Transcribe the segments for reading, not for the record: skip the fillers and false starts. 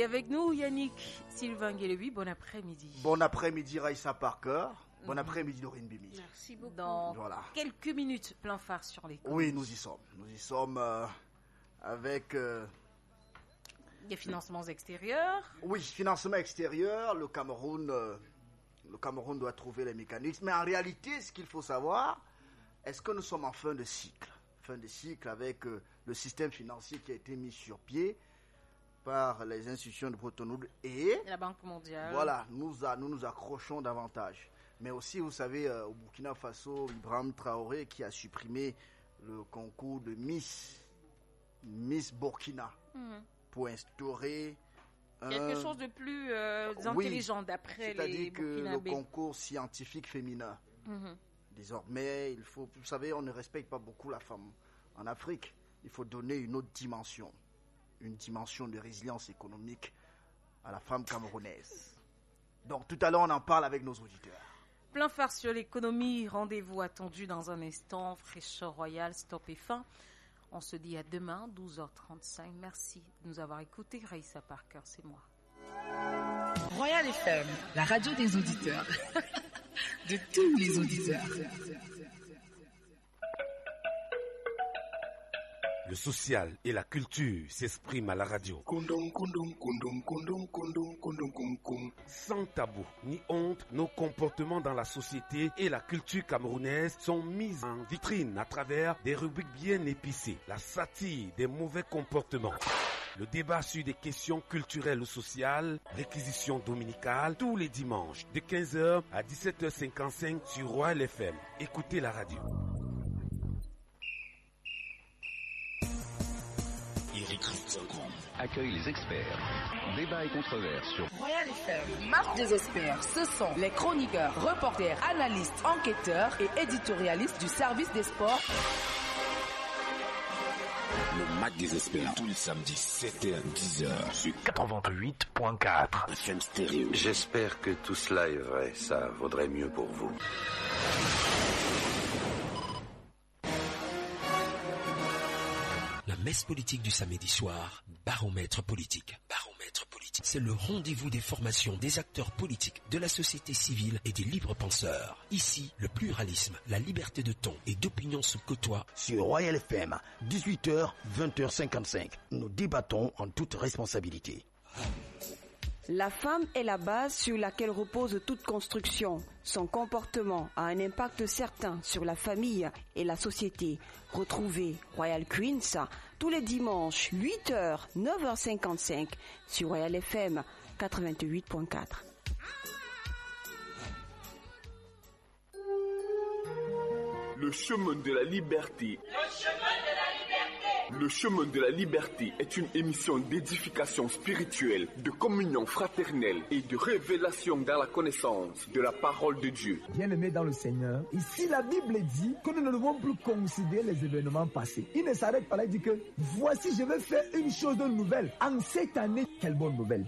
Et avec nous, Yannick Sylvain Guélevi, bon après-midi. Bon après-midi, Raissa Parker. Bon après-midi, Dorine Bimi. Merci beaucoup. Dans quelques minutes, plein phare sur les côtes. Oui, nous y sommes. Nous y sommes avec... des financements extérieurs. Oui, financement extérieur. Le Cameroun doit trouver les mécanismes. Mais en réalité, ce qu'il faut savoir, est-ce que nous sommes en fin de cycle? Fin de cycle avec le système financier qui a été mis sur pied par les institutions de Bretton Woods et la Banque mondiale. Voilà, nous nous accrochons davantage. Mais aussi, vous savez, au Burkina Faso, Ibrahim Traoré qui a supprimé le concours de Miss Burkina pour instaurer quelque chose de plus intelligent d'après les c'est-à-dire que Burkinabés. Le concours scientifique féminin. Désormais, vous savez, on ne respecte pas beaucoup la femme en Afrique. Il faut donner une autre dimension. Une dimension de résilience économique à la femme camerounaise. Donc tout à l'heure, on en parle avec nos auditeurs. Plein phare sur l'économie, rendez-vous attendu dans un instant, fraîcheur royale, stop et fin. On se dit à demain, 12h35. Merci de nous avoir écoutés. Raissa Parker, c'est moi. Royal FM, la radio des auditeurs. De tous les auditeurs. Le social et la culture s'expriment à la radio. Sans tabou ni honte, nos comportements dans la société et la culture camerounaise sont mis en vitrine à travers des rubriques bien épicées. La satire des mauvais comportements. Le débat sur des questions culturelles ou sociales, réquisition dominicale, tous les dimanches, de 15h à 17h55 sur Royal FM. Écoutez la radio. Accueille les experts. Débat et controverses sur Royal FM. Marche des experts. Ce sont les chroniqueurs, reporters, analystes, enquêteurs et éditorialistes du service des sports. Le Mac des experts, tous les samedis 7h-10h sur 88.4 FM Stéréo. J'espère que tout cela est vrai, ça vaudrait mieux pour vous. La messe politique du samedi soir, Baromètre politique. Baromètre politique. C'est le rendez-vous des formations des acteurs politiques, de la société civile et des libres penseurs. Ici, le pluralisme, la liberté de ton et d'opinion se côtoient. Sur Royal FM, 18h, 20h55. Nous débattons en toute responsabilité. La femme est la base sur laquelle repose toute construction. Son comportement a un impact certain sur la famille et la société. Retrouvez Royal Queens tous les dimanches 8h, 9h55 sur Royal FM 88.4. Le chemin de la liberté. Le chemin de la liberté est une émission d'édification spirituelle, de communion fraternelle et de révélation dans la connaissance de la parole de Dieu. Bien-aimés dans le Seigneur, ici la Bible dit que nous ne devons plus considérer les événements passés. Il ne s'arrête pas là, il dit que voici je vais faire une chose de nouvelle. En cette année, quelle bonne nouvelle.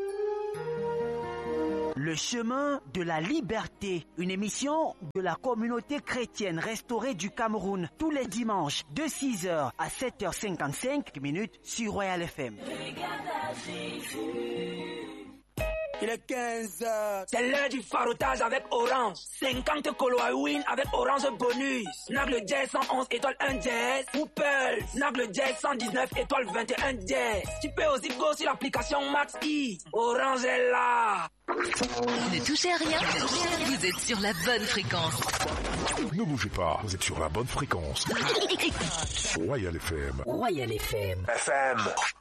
Le chemin de la liberté, une émission de la communauté chrétienne restaurée du Cameroun, tous les dimanches de 6h à 7h55 sur Royal FM. Il est 15h. C'est l'heure du farotage avec Orange. 50 colo à win avec Orange bonus. Nagle Jazz 111 étoile 1 Jazz. Poupel. Nagle Jazz 119 étoile 21 Jazz. Tu peux aussi go sur l'application Max E. Orange est là. Ne touchez à rien. Vous êtes sur la bonne fréquence. Ne bougez pas, vous êtes sur la bonne fréquence. Royal FM. Royal FM. FM.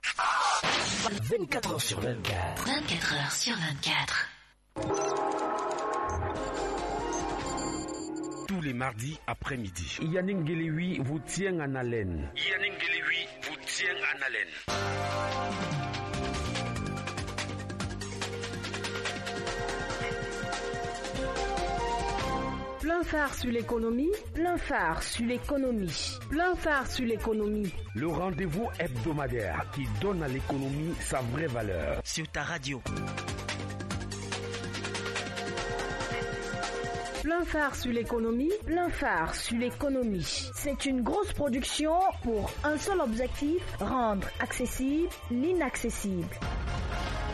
24h sur 24. 24h sur 24. Tous les mardis après-midi. Yannick Guélevi vous tient en haleine. Yannick Guélevi vous tient en haleine. Plein phare sur l'économie, plein phare sur l'économie, plein phare sur l'économie. Le rendez-vous hebdomadaire qui donne à l'économie sa vraie valeur. Sur ta radio. Plein phare sur l'économie, plein phare sur l'économie. C'est une grosse production pour un seul objectif, rendre accessible l'inaccessible.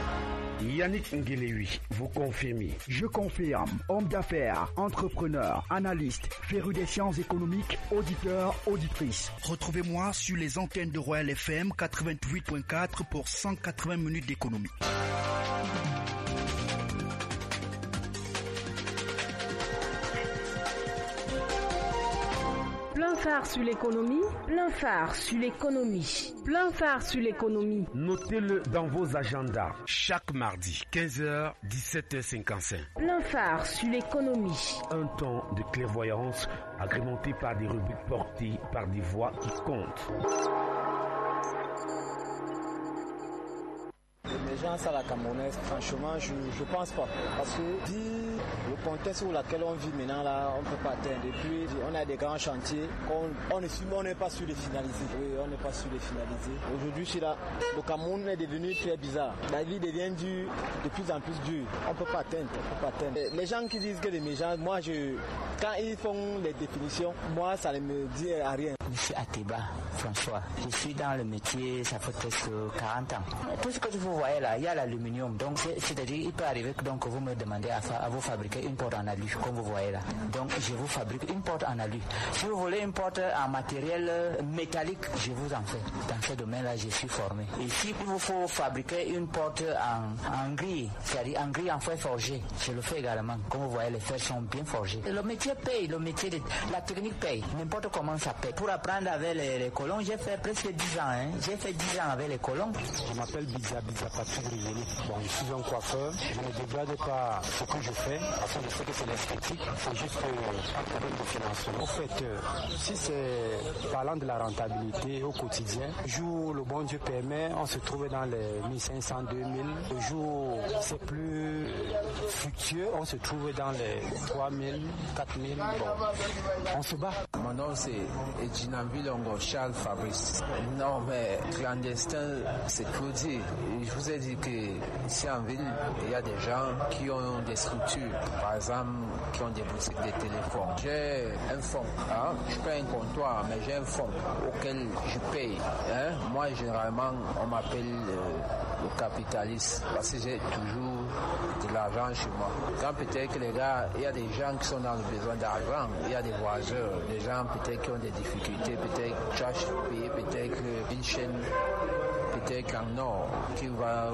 Yannick Ngelewi, vous confirmez? Je confirme. Homme d'affaires, entrepreneur, analyste, féru des sciences économiques, auditeur, auditrice. Retrouvez-moi sur les antennes de Royal FM 88.4 pour 180 minutes d'économie. Plein phare sur l'économie, plein phare sur l'économie, plein phare sur l'économie. Notez-le dans vos agendas. Chaque mardi, 15h, 17h55. Plein phare sur l'économie. Un temps de clairvoyance agrémenté par des rubriques portées par des voix qui comptent. L'émergence à la camerounaise, franchement, je pense pas. Parce que le contexte où lequel on vit maintenant, là, on ne peut pas atteindre. Et puis, on a des grands chantiers, on n'est pas sûr de finaliser. Oui, on n'est pas sûr de finaliser. Aujourd'hui, le Cameroun est devenu très bizarre. La vie devient dure, de plus en plus dure. On ne peut pas atteindre. Les gens qui disent que l'émergence, moi, quand ils font les définitions, moi, ça ne me dit rien. Je suis Ateba François. Je suis dans le métier, ça fait presque 40 ans. Tout ce que vous voyez là, il y a l'aluminium. Donc, c'est-à-dire, il peut arriver que donc, vous me demandez à vous fabriquer une porte en alu, comme vous voyez là. Donc, je vous fabrique une porte en alu. Si vous voulez une porte en matériel métallique, je vous en fais. Dans ce domaine-là, je suis formé. Et si il vous faut fabriquer une porte en grille, c'est-à-dire en grille en fer forgé, je le fais également. Comme vous voyez, les fers sont bien forgés. Le métier paye, la technique paye. N'importe comment ça paye. Pour apprendre avec les colons, j'ai fait presque 10 ans. J'ai fait 10 ans avec les colons. Je m'appelle Biza Patrick Riveli. Bon, je suis un coiffeur. Je ne dégrade pas ce que je fais, parce que je sais que c'est l'esthétique. C'est juste un problème de financement. En fait, si c'est parlant de la rentabilité au quotidien, le jour où le bon Dieu permet, on se trouve dans les 1500, 2000. Le jour où c'est plus fructueux, on se trouve dans les 3000, 4000. Bon, on se bat. Mon nom c'est Edginaville Charles Fabrice. Non, mais clandestin, c'est trop dit. Je vous ai dit que ici en ville, il y a des gens qui ont des structures, par exemple, qui ont des boutiques de téléphones. J'ai un fonds, je paye un comptoir, mais j'ai un fonds auquel je paye. Moi, généralement, on m'appelle le capitaliste parce que j'ai toujours de l'argent chez moi. Quand peut-être que les gars, il y a des gens qui sont dans le besoin d'argent, il y a des voisins, des gens peut-être qui ont des difficultés, peut-être cherchent à payer peut-être une chaîne, peut-être en or, qui va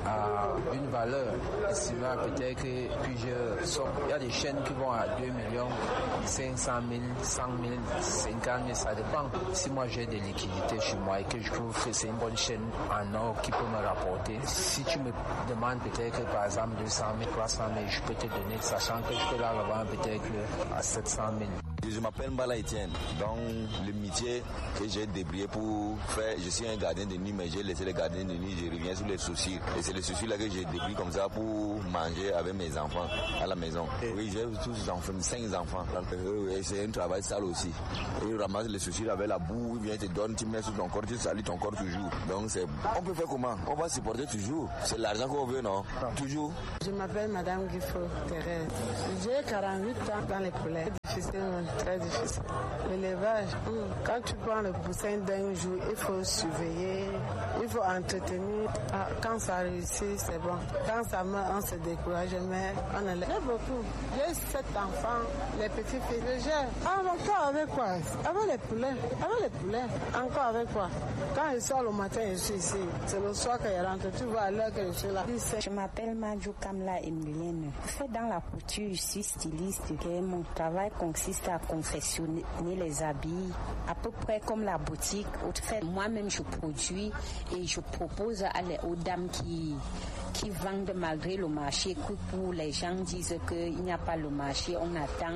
à une valeur estimable, peut-être que plusieurs sommes. Il y a des chaînes qui vont à 2 millions, 500 000, 100 000, 50 000, ça dépend. Si moi j'ai des liquidités chez moi et que je trouve que c'est une bonne chaîne en or qui peut me rapporter, si tu me demandes peut-être que par exemple 200 000, 300 000, je peux te donner, sachant que je peux la revendre peut-être à 700 000. Je m'appelle Mbala Etienne. Dans le métier que j'ai débrouillé pour faire, je suis un gardien de nuit, mais j'ai laissé les gardiens de nuit, je reviens sur les soucis. Et c'est les soucis là que j'ai débrouillé comme ça pour manger avec mes enfants à la maison. Oui, j'ai tous les enfants, 5 enfants. Et c'est un travail sale aussi. Et ils ramassent les soucis avec la boue, ils viennent te donner, tu mets sur ton corps, tu salis ton corps toujours. Donc on peut faire comment? On va supporter toujours. C'est l'argent qu'on veut, non? Toujours. Je m'appelle Madame Guifo Thérèse. J'ai 48 ans dans les poulets. Très difficile. L'élevage, quand tu prends le poussin d'un jour, il faut surveiller, il faut entretenir. Quand ça réussit, c'est bon. Quand ça meurt, on se décourage, mais on élève. J'ai beaucoup. J'ai 7 enfants, les petits filles. Je gère. Encore avec quoi? Avec les poulets. Avec les poulets. Encore avec quoi? Quand je sors le matin, je suis ici. C'est le soir que je rentre. Tu vois à l'heure que je suis là. Je m'appelle Madjou Kamla Emilienne. Je fais dans la couture, je suis styliste. Mon travail consiste à confectionner les habits, à peu près comme la boutique. Moi-même, je produis et je propose aux dames qui vendent malgré le marché, que pour les gens disent qu'il n'y a pas le marché, on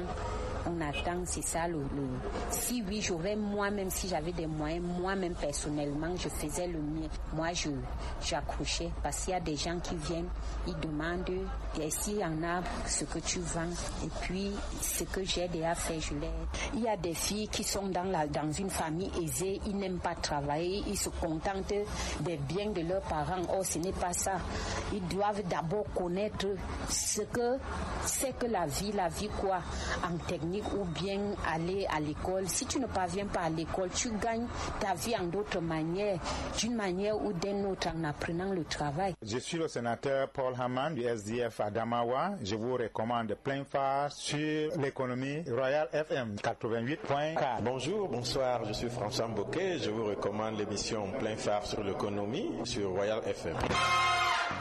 attend, c'est ça si oui, j'aurais moi-même, si j'avais des moyens, moi-même personnellement, je faisais le mien. Moi, j'accrochais parce qu'il y a des gens qui viennent, ils demandent, et s'il y en a ce que tu vends, et puis ce que j'ai déjà fait, je l'aide. Il y a des filles qui sont dans une famille aisée, ils n'aiment pas travailler, ils se contentent des biens de leurs parents. Oh, ce n'est pas ça. Ils doivent d'abord connaître ce que c'est que la vie quoi, en technique. technique ou bien aller à l'école. Si tu ne parviens pas à l'école, tu gagnes ta vie en d'autres manières, d'une manière ou d'une autre en apprenant le travail. Je suis le sénateur Paul Haman du SDF Adamawa. Je vous recommande Plein Phare sur l'économie Royal FM 88.4. Bonjour, bonsoir, je suis François Mboké. Je vous recommande l'émission Plein Phare sur l'économie sur Royal FM.